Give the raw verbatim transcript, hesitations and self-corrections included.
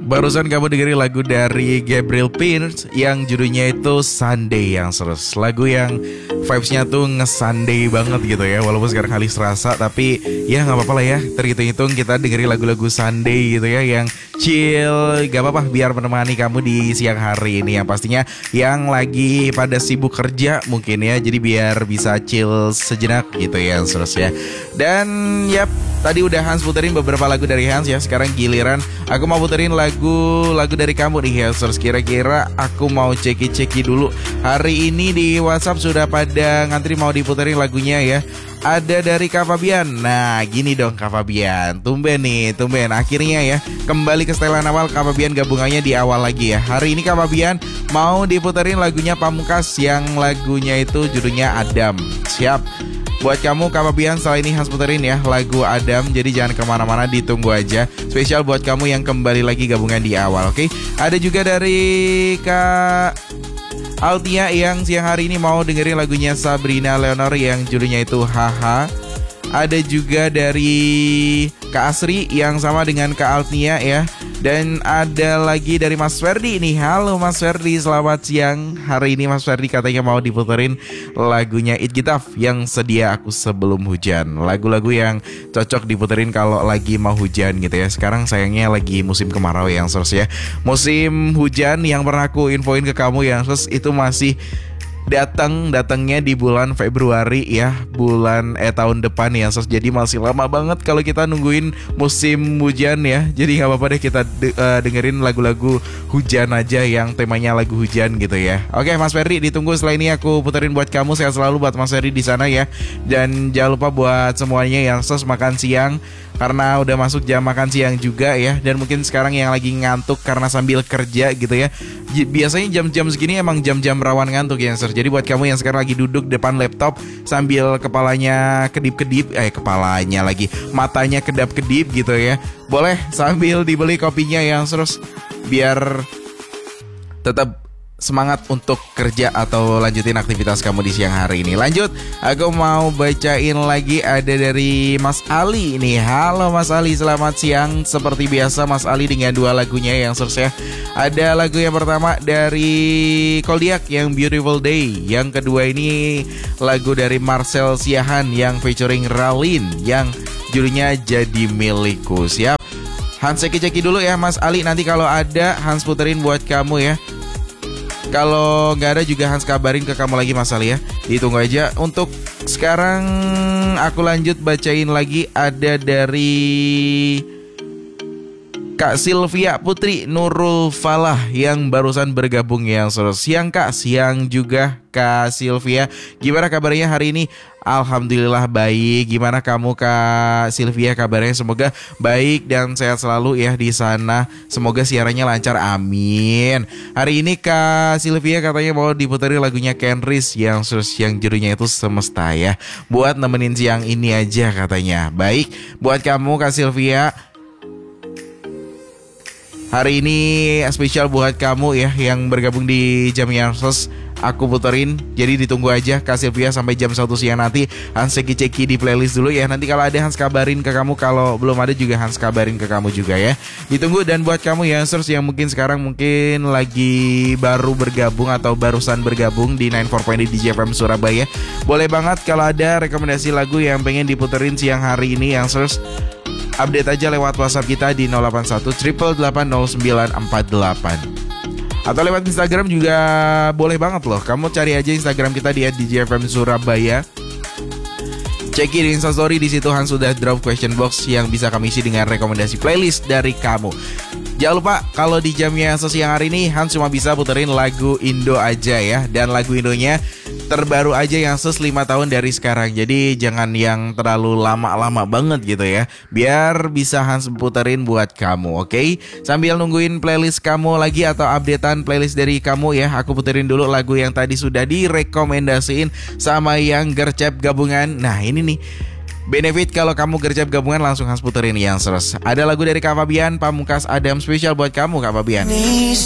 Barusan kamu dengerin lagu dari Gabriel Prince yang judulnya itu Sunday yang seru. Lagu yang vibes-nya tuh nge-Sunday banget gitu ya. Walaupun sekarang hari Selasa, tapi ya gak apa-apa lah ya. Terhitung-hitung kita dengerin lagu-lagu Sunday gitu ya, yang chill, gak apa-apa biar menemani kamu di siang hari ini. Yang pastinya yang lagi pada sibuk kerja mungkin ya, jadi biar bisa chill sejenak gitu ya terus ya. Dan yap, tadi udah Hans puterin beberapa lagu dari Hans ya. Sekarang giliran aku mau puterin lagu-lagu dari kamu nih Hansers. Kira-kira aku mau ceki-ceki dulu. Hari ini di WhatsApp sudah pada ngantri mau diputerin lagunya ya. Ada dari Kak Fabian. Nah gini dong Kak Fabian, tumben nih, tumben akhirnya ya kembali ke setelan awal. Kak Fabian gabungannya di awal lagi ya. Hari ini Kak Fabian mau diputerin lagunya Pamungkas yang lagunya itu judulnya Adam. Siap. Buat kamu Kak Fabian, setelah ini Hans puterin ya lagu Adam. Jadi jangan kemana-mana, ditunggu aja. Spesial buat kamu yang kembali lagi gabungan di awal, oke? Okay? Ada juga dari Kak Altia yang siang hari ini mau dengerin lagunya Sabrina Leonor yang judulnya itu Haha. Ada juga dari Kak Asri yang sama dengan Kak Altia ya. Dan ada lagi dari Mas Ferdi nih. Halo Mas Ferdi, selamat siang. Hari ini Mas Ferdi katanya mau diputerin lagunya It Gitaf yang Sedia Aku Sebelum Hujan. Lagu-lagu yang cocok diputerin kalau lagi mau hujan gitu ya. Sekarang sayangnya lagi musim kemarau yang sos ya. Musim hujan yang pernah aku infoin ke kamu yang sos itu masih datang datangnya di bulan Februari ya, bulan eh tahun depan ya sos. Jadi masih lama banget kalau kita nungguin musim hujan ya. Jadi nggak apa-apa deh kita de- uh, dengerin lagu-lagu hujan aja yang temanya lagu hujan gitu ya. Oke Mas Ferdi, ditunggu. Setelah ini aku puterin buat kamu. Sehat selalu buat Mas Ferdi di sana ya. Dan jangan lupa buat semuanya yang sos makan siang, karena udah masuk jam makan siang juga ya. Dan mungkin sekarang yang lagi ngantuk karena sambil kerja gitu ya. Biasanya jam-jam segini emang jam-jam rawan ngantuk ya sos. Jadi buat kamu yang sekarang lagi duduk depan laptop sambil kepalanya kedip-kedip, eh kepalanya lagi, matanya kedap-kedip gitu ya, boleh sambil dibeli kopinya yang terus biar tetap semangat untuk kerja atau lanjutin aktivitas kamu di siang hari ini. Lanjut, aku mau bacain lagi ada dari Mas Ali ini. Halo Mas Ali, selamat siang. Seperti biasa Mas Ali dengan dua lagunya yang seru ya. Ada lagu yang pertama dari Koldiak yang Beautiful Day. Yang kedua ini lagu dari Marcel Siahan yang featuring Ralin yang judulnya Jadi Milikku. Siap. Hans ceki-ceki dulu ya Mas Ali. Nanti kalau ada Hans puterin buat kamu ya. Kalau nggak ada juga Hans kabarin ke kamu lagi Mas Ali ya. Ditunggu aja. Untuk sekarang aku lanjut bacain lagi. Ada dari Kak Sylvia Putri Nurul Falah yang barusan bergabung yang selamat siang Kak. Siang juga Kak Sylvia. Gimana kabarnya hari ini? Alhamdulillah baik. Gimana kamu Kak Sylvia kabarnya? Semoga baik dan sehat selalu ya di sana. Semoga siarannya lancar, amin. Hari ini Kak Sylvia katanya mau diputerin lagunya Kenris yang yang judulnya itu Semesta ya. Buat nemenin siang ini aja katanya. Baik, buat kamu Kak Sylvia, hari ini spesial buat kamu ya yang bergabung di Jam Yansos. Aku puterin, jadi ditunggu aja Kak Sylvia sampai jam satu siang nanti. Hans ceki-ceki di playlist dulu ya. Nanti kalau ada Hans kabarin ke kamu, kalau belum ada juga Hans kabarin ke kamu juga ya. Ditunggu. Dan buat kamu Yansers yang mungkin sekarang mungkin lagi baru bergabung atau barusan bergabung di sembilan puluh empat D J F M Surabaya, boleh banget kalau ada rekomendasi lagu yang pengen diputerin siang hari ini Yansers, update aja lewat WhatsApp kita di nol delapan satu delapan delapan delapan nol sembilan empat delapan. Atau lewat Instagram juga boleh banget loh. Kamu cari aja Instagram kita di at D J F M Surabaya. Cekin Instastory, di situ Hans sudah drop question box yang bisa kami isi dengan rekomendasi playlist dari kamu. Jangan lupa kalau di jamnya sesiang hari ini Hans cuma bisa puterin lagu Indo aja ya. Dan lagu Indonya terbaru aja yang ses lima tahun dari sekarang. Jadi jangan yang terlalu lama-lama banget gitu ya, biar bisa Hans puterin buat kamu, oke? Okay? Sambil nungguin playlist kamu lagi atau updatean playlist dari kamu ya, aku puterin dulu lagu yang tadi sudah direkomendasiin sama yang gercep gabungan. Nah ini nih, benefit kalau kamu gercep gabungan langsung Hans puterin yang seres. Ada lagu dari Kak Fabian, Pamungkas Adam, spesial buat kamu Kak Fabian.